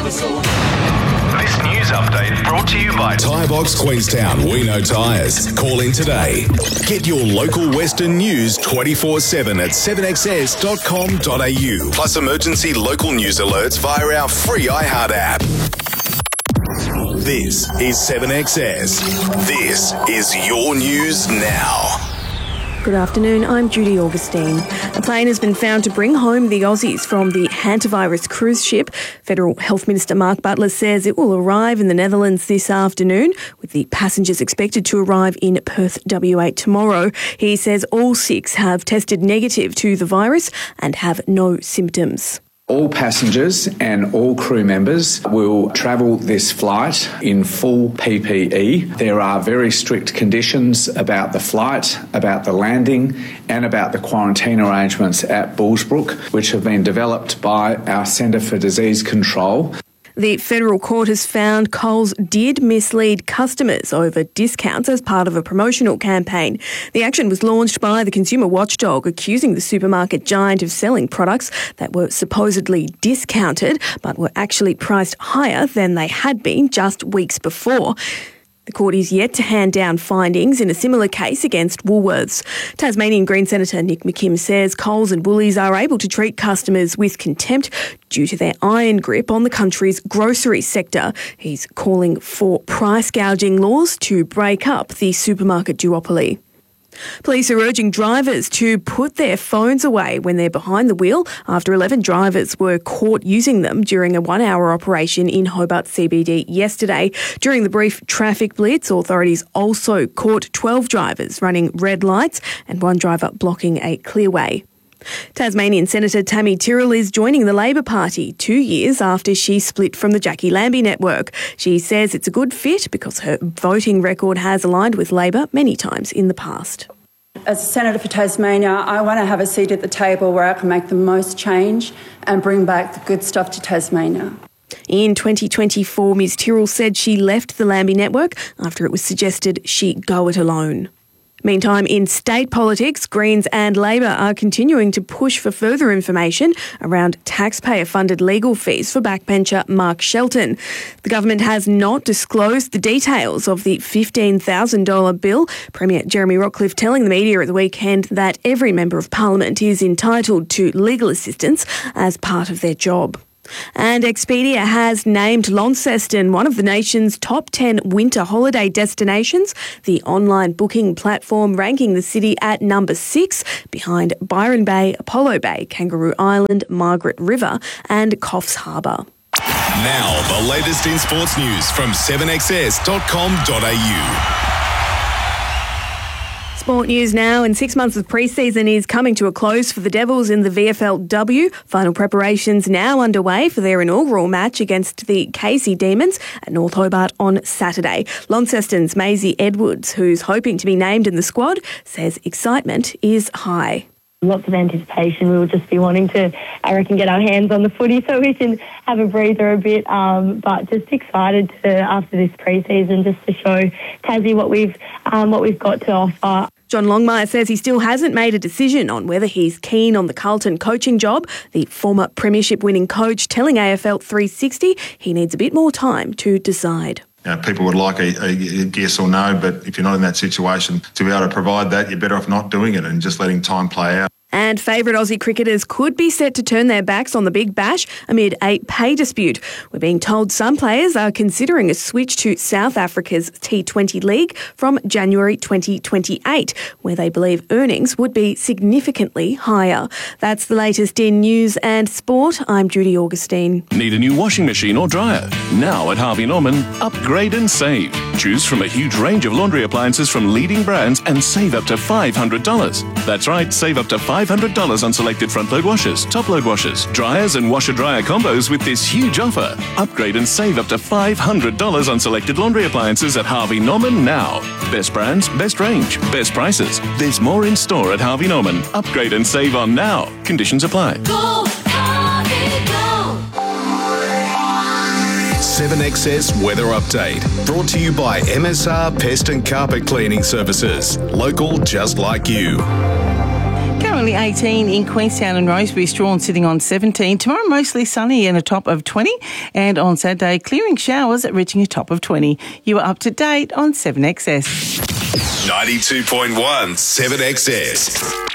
This news update brought to you by Tyre Box Queenstown. We know tyres. Call in today. Get your local Western news 24/7 at 7XS.com.au. Plus emergency local news alerts via our free iHeart app. This is 7XS. This is your news now. Good afternoon, I'm Judy Augustine. A plane has been found to bring home the Aussies from the hantavirus cruise ship. Federal Health Minister Mark Butler says it will arrive in the Netherlands this afternoon, with the passengers expected to arrive in Perth, WA tomorrow. He says all 6 have tested negative to the virus and have no symptoms. All passengers and all crew members will travel this flight in full PPE. There are very strict conditions about the flight, about the landing, and about the quarantine arrangements at Bullsbrook, which have been developed by our Centre for Disease Control. The federal court has found Coles did mislead customers over discounts as part of a promotional campaign. The action was launched by the consumer watchdog, accusing the supermarket giant of selling products that were supposedly discounted but were actually priced higher than they had been just weeks before. The court is yet to hand down findings in a similar case against Woolworths. Tasmanian Green Senator Nick McKim says Coles and Woolies are able to treat customers with contempt due to their iron grip on the country's grocery sector. He's calling for price gouging laws to break up the supermarket duopoly. Police are urging drivers to put their phones away when they're behind the wheel after 11 drivers were caught using them during a 1-hour operation in Hobart CBD yesterday. During the brief traffic blitz, authorities also caught 12 drivers running red lights and 1 driver blocking a clearway. Tasmanian Senator Tammy Tyrrell is joining the Labor Party 2 years after she split from the Jackie Lambie network. She says it's a good fit because her voting record has aligned with Labor many times in the past. As a Senator for Tasmania, I want to have a seat at the table where I can make the most change and bring back the good stuff to Tasmania. In 2024, Ms Tyrrell said she left the Lambie network after it was suggested she go it alone. Meantime, in state politics, Greens and Labor are continuing to push for further information around taxpayer-funded legal fees for backbencher Mark Shelton. The government has not disclosed the details of the $15,000 bill. Premier Jeremy Rockcliffe telling the media at the weekend that every member of Parliament is entitled to legal assistance as part of their job. And Expedia has named Launceston one of the nation's top 10 winter holiday destinations, the online booking platform ranking the city at number 6 behind Byron Bay, Apollo Bay, Kangaroo Island, Margaret River and Coffs Harbour. Now, the latest in sports news from 7XS.com.au. Sport news now, and 6 months of pre-season is coming to a close for the Devils in the VFLW. Final preparations now underway for their inaugural match against the Casey Demons at North Hobart on Saturday. Launceston's Maisie Edwards, who's hoping to be named in the squad, says excitement is high. Lots of anticipation. We will just be wanting to, I reckon, get our hands on the footy so we can have a breather a bit. But just excited to, after this pre-season, just to show Tassie what we've got to offer. John Longmire says he still hasn't made a decision on whether he's keen on the Carlton coaching job. The former premiership-winning coach telling AFL 360 he needs a bit more time to decide. People would like a yes or no, but if you're not in that situation, to be able to provide that, you're better off not doing it and just letting time play out. And favourite Aussie cricketers could be set to turn their backs on the Big Bash amid a pay dispute. We're being told some players are considering a switch to South Africa's T20 League from January 2028, where they believe earnings would be significantly higher. That's the latest in news and sport. I'm Judy Augustine. Need a new washing machine or dryer? Now at Harvey Norman, upgrade and save. Choose from a huge range of laundry appliances from leading brands and save up to $500. That's right, save up to $500 on selected front-load washers, top-load washers, dryers and washer-dryer combos with this huge offer. Upgrade and save up to $500 on selected laundry appliances at Harvey Norman now. Best brands, best range, best prices. There's more in store at Harvey Norman. Upgrade and save on now. Conditions apply. Go, Harvey, go. 7XS Weather Update. Brought to you by MSR Pest and Carpet Cleaning Services. Local just like you. only 18 in Queenstown and Rosebery, Strawn sitting on 17. Tomorrow, mostly sunny and a top of 20. And on Saturday, clearing showers reaching a top of 20. You are up to date on 7XS. 92.1 7XS.